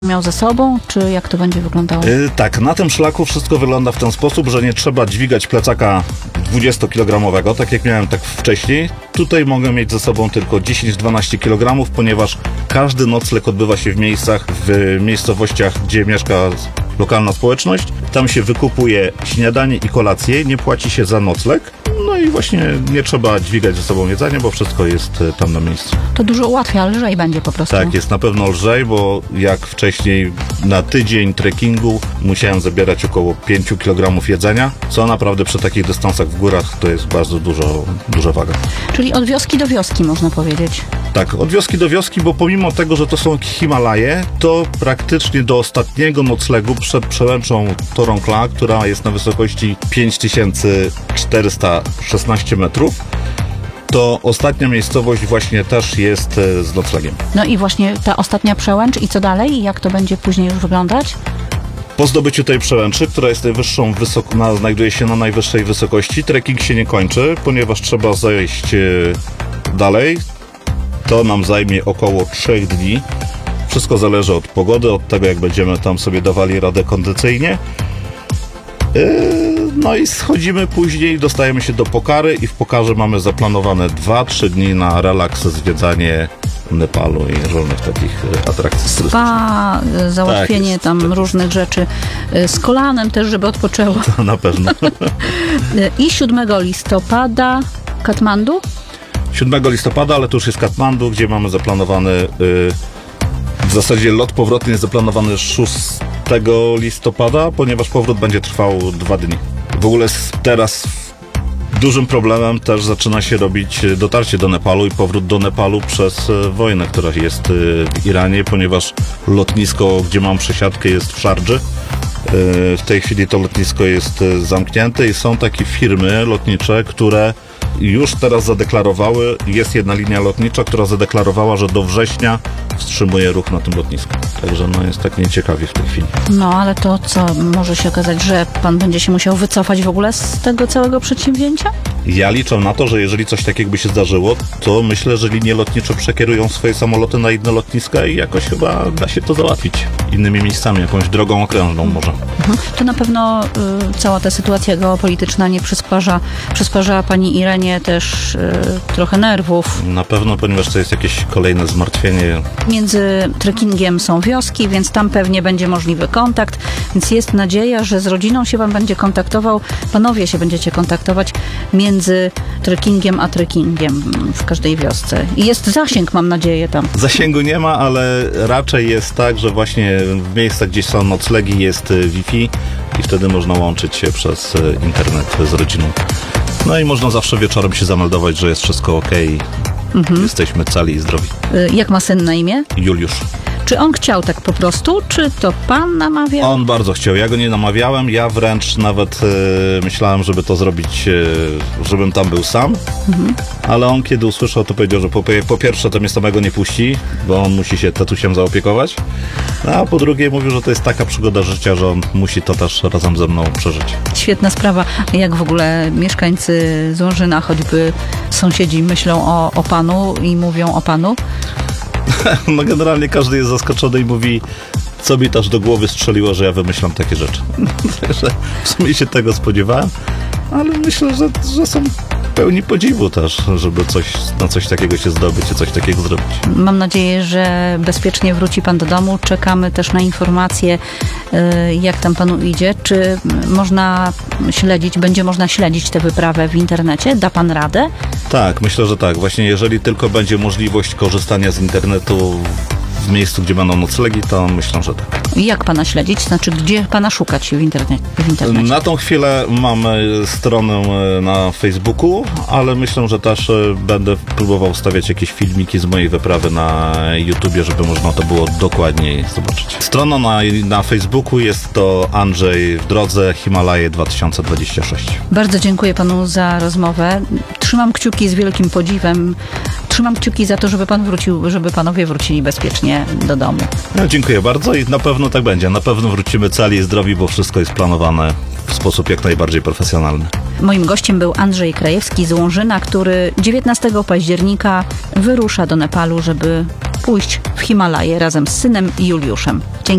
miał ze sobą, czy jak to będzie wyglądało? Tak, na tym szlaku wszystko wygląda w ten sposób, że nie trzeba dźwigać plecaka 20-kilogramowego, tak jak miałem tak wcześniej. Tutaj mogę mieć ze sobą tylko 10-12 kg, ponieważ każdy nocleg odbywa się w miejscowościach, gdzie mieszka lokalna społeczność. Tam się wykupuje śniadanie i kolację, nie płaci się za nocleg. No i właśnie nie trzeba dźwigać ze sobą jedzenia, bo wszystko jest tam na miejscu. To dużo ułatwia, lżej będzie po prostu. Tak, jest na pewno lżej, bo jak wcześniej na tydzień trekkingu musiałem zabierać około 5 kg jedzenia, co naprawdę przy takich dystansach w górach to jest bardzo duża waga. Czyli od wioski do wioski można powiedzieć. Tak, od wioski do wioski, bo pomimo tego, że to są Himalaje, to praktycznie do ostatniego noclegu przed przełęczą Torongla, która jest na wysokości 5416 metrów, to ostatnia miejscowość właśnie też jest z noclegiem. No i właśnie ta ostatnia przełęcz i co dalej? I jak to będzie później już wyglądać? Po zdobyciu tej przełęczy, która jest znajduje się na najwyższej wysokości, trekking się nie kończy, ponieważ trzeba zejść dalej. To nam zajmie około 3 dni. Wszystko zależy od pogody, od tego jak będziemy tam sobie dawali radę kondycyjnie. No i schodzimy później, dostajemy się do Pokary i w Pokarze mamy zaplanowane 2-3 dni na relaks, zwiedzanie Nepalu i różnych takich atrakcji turystycznych. Spa, załatwienie tak, tam różnych rzeczy z kolanem też, żeby odpoczęło. To na pewno. I 7 listopada Katmandu? 7 listopada, ale to już jest Katmandu, gdzie mamy zaplanowany w zasadzie lot powrotny jest zaplanowany 6 listopada, ponieważ powrót będzie trwał 2 dni. W ogóle teraz dużym problemem też zaczyna się robić dotarcie do Nepalu i powrót do Nepalu przez wojnę, która jest w Iranie, ponieważ lotnisko, gdzie mam przesiadkę, jest w Szardży. W tej chwili to lotnisko jest zamknięte i są takie firmy lotnicze, które już teraz zadeklarowały, jest jedna linia lotnicza, która zadeklarowała, że do września wstrzymuje ruch na tym lotnisku. Także jest tak nieciekawie w tej chwili. No, ale to co, może się okazać, że pan będzie się musiał wycofać w ogóle z tego całego przedsięwzięcia? Ja liczę na to, że jeżeli coś takiego by się zdarzyło, to myślę, że linie lotnicze przekierują swoje samoloty na inne lotniska i jakoś chyba da się to załatwić innymi miejscami, jakąś drogą okrężną może. To na pewno cała ta sytuacja geopolityczna nie przysparza pani Irenie też trochę nerwów. Na pewno, ponieważ to jest jakieś kolejne zmartwienie. Między trekkingiem są wioski, więc tam pewnie będzie możliwy kontakt, więc jest nadzieja, że z rodziną się pan będzie kontaktował, panowie się będziecie kontaktować między trekkingiem a trekkingiem w każdej wiosce. I jest zasięg, mam nadzieję, tam. Zasięgu nie ma, ale raczej jest tak, że właśnie w miejscach, gdzie są noclegi, jest Wi-Fi i wtedy można łączyć się przez internet z rodziną. No i można zawsze wieczorem się zameldować, że jest wszystko okej. Jesteśmy cali i zdrowi. Jak ma syn na imię? Juliusz. Czy on chciał tak po prostu, czy to pan namawiał? On bardzo chciał. Ja go nie namawiałem. Ja wręcz nawet myślałem, żeby to zrobić, żebym tam był sam. Ale on kiedy usłyszał, to powiedział, że po pierwsze to mnie samego nie puści, bo on musi się tatusiem zaopiekować. A po drugie mówił, że to jest taka przygoda życia, że on musi to też razem ze mną przeżyć. Świetna sprawa. Jak w ogóle mieszkańcy Złążyna, choćby sąsiedzi, myślą o panu i mówią o panu? No generalnie każdy jest zaskoczony i mówi, co mi też do głowy strzeliło, że ja wymyślam takie rzeczy. Także w sumie się tego spodziewałem, ale myślę, że są pełni podziwu też, żeby na coś takiego się zdobyć i coś takiego zrobić. Mam nadzieję, że bezpiecznie wróci pan do domu. Czekamy też na informacje, jak tam panu idzie. Czy będzie można śledzić tę wyprawę w internecie? Da pan radę? Tak, myślę, że tak. Właśnie jeżeli tylko będzie możliwość korzystania z internetu w miejscu, gdzie będą noclegi, to myślę, że tak. I jak pana śledzić? Znaczy, gdzie pana szukać w internecie? Na tą chwilę mamy stronę na Facebooku, ale myślę, że też będę próbował stawiać jakieś filmiki z mojej wyprawy na YouTubie, żeby można to było dokładniej zobaczyć. Strona na Facebooku jest to Andrzej w drodze Himalaje 2026. Bardzo dziękuję panu za rozmowę. Trzymam kciuki z wielkim podziwem. Trzymam kciuki za to, żeby pan wrócił, żeby panowie wrócili bezpiecznie do domu. No, dziękuję bardzo i na pewno tak będzie. Na pewno wrócimy cali i zdrowi, bo wszystko jest planowane w sposób jak najbardziej profesjonalny. Moim gościem był Andrzej Krajewski z Łążyna, który 19 października wyrusza do Nepalu, żeby pójść w Himalaje razem z synem Juliuszem. Dzięki.